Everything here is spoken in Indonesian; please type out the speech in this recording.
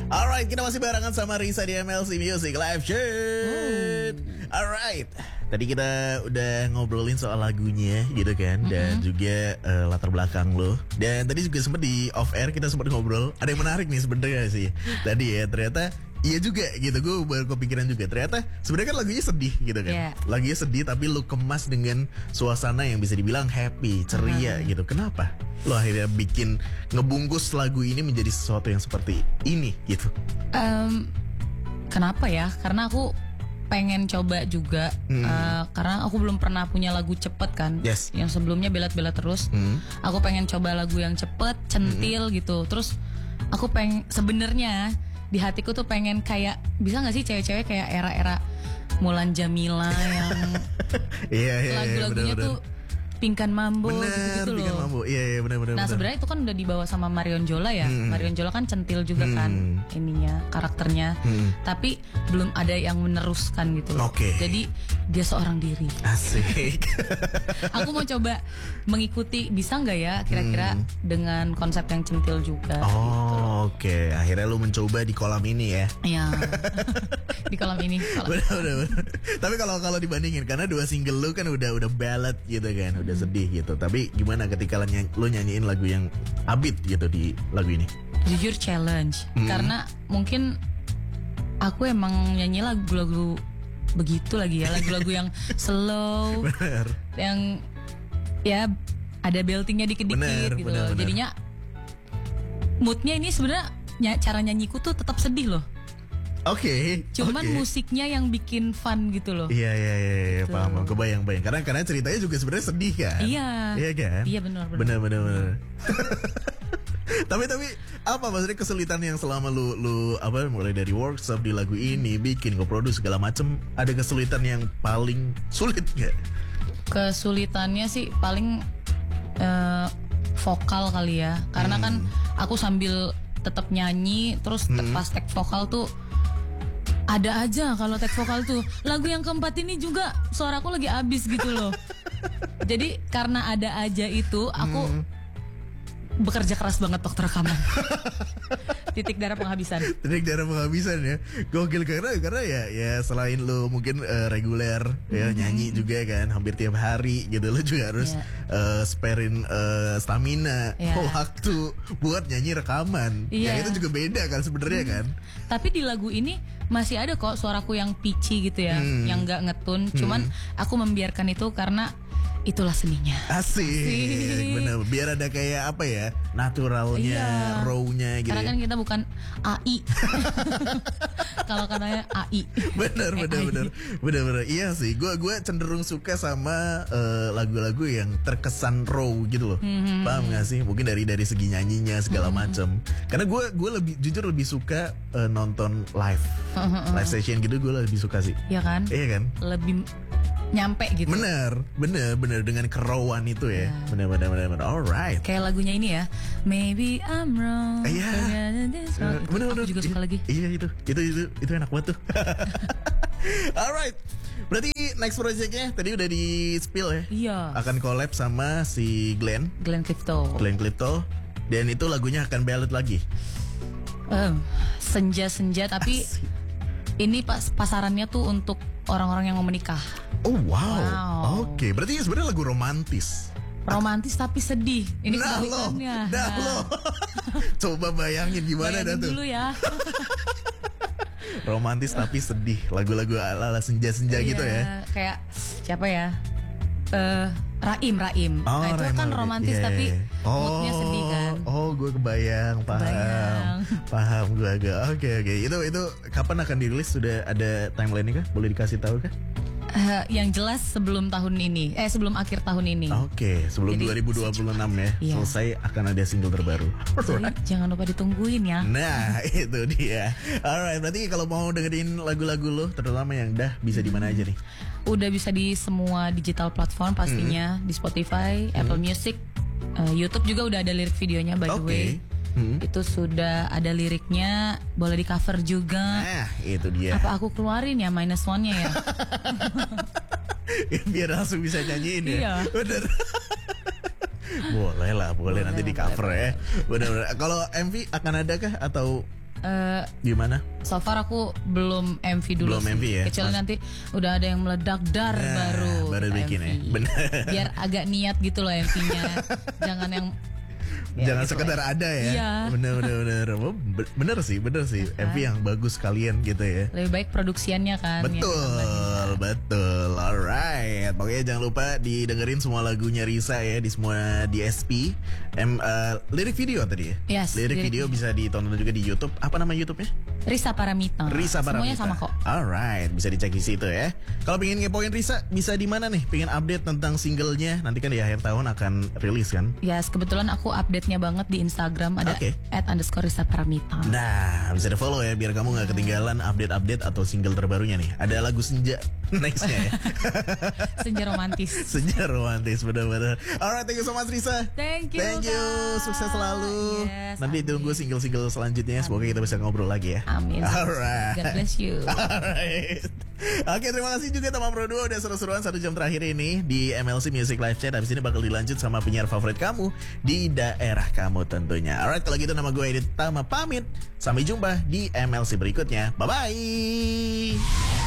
Alright, kita masih barengan sama Risa di MLC Music Live Show. Alright, tadi kita udah ngobrolin soal lagunya gitu kan, dan juga latar belakang lo. Dan tadi juga sempat di off air kita sempat ngobrol. Ada yang menarik nih sebenarnya sih. Tadi ya ternyata iya juga gitu, gue baru kepikiran juga. Ternyata sebenarnya kan lagunya sedih gitu kan. Yeah. Lagunya sedih tapi lu kemas dengan suasana yang bisa dibilang happy, ceria gitu. Kenapa? Lo akhirnya bikin ngebungkus lagu ini menjadi sesuatu yang seperti ini gitu. Kenapa ya? Karena aku pengen coba juga karena aku belum pernah punya lagu cepet kan. Yes. Yang sebelumnya belat-belat terus. Aku pengen coba lagu yang cepet, centil gitu. Terus aku pengen sebenarnya di hatiku tuh pengen kayak, bisa gak sih cewek-cewek kayak era-era Mulan Jamila yang lagu-lagunya tuh Pingkan Mambo gitu loh. Pingkan Mambo. Iya benar. Nah sebenarnya itu kan udah dibawa sama Marion Jola ya. Marion Jola kan centil juga kan ininya, karakternya. Tapi belum ada yang meneruskan gitu loh. Oke. Jadi dia seorang diri. Asik. Aku mau coba mengikuti, bisa nggak ya kira-kira dengan konsep yang centil juga. Oh oke. Akhirnya lu mencoba di kolam ini ya. Iya. Di kolam ini. Benar. Tapi kalau dibandingin, karena dua single lu kan udah ballad gitu kan, udah sedih gitu. Tapi gimana ketika lu nyanyiin lagu yang upbeat gitu di lagu ini? Jujur challenge. Karena mungkin aku emang nyanyi lagu-lagu begitu lagi ya, lagu-lagu yang slow. Bener. Yang ya ada beltingnya dikit-dikit gitu loh. Bener. Jadinya moodnya ini sebenarnya cara nyanyiku tuh tetap sedih loh. Oke. Cuman musiknya yang bikin fun gitu loh. Iya, paham. Kebayang. Karena ceritanya juga sebenarnya sedih kan. Iya. Iya kan? Iya benar. tapi apa maksudnya kesulitan yang selama lu mulai dari workshop di lagu ini, bikin, nge-produce segala macem, ada kesulitan yang paling sulit nggak? Kesulitannya sih paling vokal kali ya. Karena kan aku sambil tetap nyanyi, terus pas tag vokal tuh ada aja kalau tag vokal tuh. Lagu yang keempat ini juga suaraku lagi abis gitu loh. Jadi karena ada aja itu, aku bekerja keras banget waktu rekaman. Titik darah penghabisan ya. Gokil, karena ya selain lu mungkin reguler ya, nyanyi juga kan hampir tiap hari gitu, lu juga harus sparein stamina, waktu buat nyanyi rekaman. Yang itu juga beda kan sebenarnya kan. Tapi di lagu ini masih ada kok suaraku yang pitchy gitu ya, yang gak ngetun. Cuman aku membiarkan itu karena itulah seninya. Asik. Bener. Biar ada kayak apa ya, naturalnya, raw-nya gitu. Karena kan kita bukan AI. Kalau katanya AI. Bener. Iya sih. Gue cenderung suka sama lagu-lagu yang terkesan raw gitu loh. Paham gak sih? Mungkin dari segi nyanyinya segala macem. Karena gue jujur lebih suka nonton live session gitu. Gue lebih suka sih. Iya kan? Iya kan? Lebih nyampe gitu. Bener dengan kerawan itu ya. Bener. Alright. Kayak lagunya ini ya, Maybe I'm Wrong. Iya. Bener. Aku juga suka lagi. Iya itu enak banget tuh. Alright. Berarti next projectnya tadi udah di spill ya? Iya. Akan collab sama si Glenn Clifton. Dan itu lagunya akan ballad lagi. Senja tapi ini pasarannya tuh untuk orang-orang yang mau menikah. Oh wow. Oke, berarti sebenarnya lagu romantis. Tapi sedih. Ini kebalikannya. Lo. Coba bayangin gimana dah tuh. Dulu ya. Romantis tapi sedih. Lagu-lagu ala senja-senja gitu ya. Kayak siapa ya? Raim. Itu kan romantis tapi moodnya sedih kan. Oh, gue kebayang, paham gue agak. Oke. Itu kapan akan dirilis? Sudah ada timeline-nya kah? Boleh dikasih tahu kah? Yang jelas sebelum akhir tahun ini. Oke, sebelum 2026 ya. Selesai akan ada single terbaru. Jadi jangan lupa ditungguin ya. Nah, itu dia. Alright, berarti kalau mau dengerin lagu-lagu lo, terutama yang bisa di mana aja nih? Udah bisa di semua digital platform pastinya, di Spotify, Apple Music, YouTube juga udah ada lirik videonya by the way. Itu sudah ada liriknya, boleh di cover juga. Nah, itu dia. Apa aku keluarin ya -1-nya ya? Biar langsung bisa nyanyiin ya. Iya. Bener. Boleh nanti di cover ya. Bener. Kalau MV akan ada kah atau Gimana? So far aku belum MV dulu Belum sih. MV ya? Kecuali nanti udah ada yang meledak baru baru kita bikin MV. ya. Bener. Biar agak niat gitu loh MV-nya. Jangan yang Jangan gitu sekedar lah. ada ya. Iya. Bener. Oh, bener sih. MV yang bagus kalian gitu ya. Lebih baik produksiannya kan. yang ditambahin. Betul. Alright. Pokoknya jangan lupa didengerin semua lagunya Risa ya di semua DSP. Lirik video tadi ya. Yes, Lirik video bisa ditonton juga di YouTube. Apa nama YouTube-nya? Risa Paramita. Risa Paramita. Semuanya sama kok. Alright, bisa dicek di situ ya. Kalau pengen ngepoin Risa, bisa di mana nih? Pengen update tentang singlenya? Nanti kan di akhir tahun akan rilis kan? Yes, kebetulan aku update-nya banget di Instagram ada Oke. @_Risa Paramita. Nah, bisa di follow ya biar kamu nggak ketinggalan update-update atau single terbarunya nih. Ada lagu Senja nextnya ya. Senja romantis. Senja romantis, bener-bener. Alright, thank you so much Risa. Thank you. Thank you, Kak. sukses selalu. Yes, Nanti amin. tunggu single-single selanjutnya. Semoga kita bisa ngobrol lagi ya. Amin. Alright. God bless you. Alright. Oke, terima kasih juga teman Pro 2 udah seru-seruan 1 jam terakhir ini di MLC Music Live Chat. Habis ini bakal dilanjut sama penyiar favorit kamu di daerah kamu tentunya. Alright, kalau gitu nama gue Edit Tama pamit. Sampai jumpa di MLC berikutnya. Bye-bye.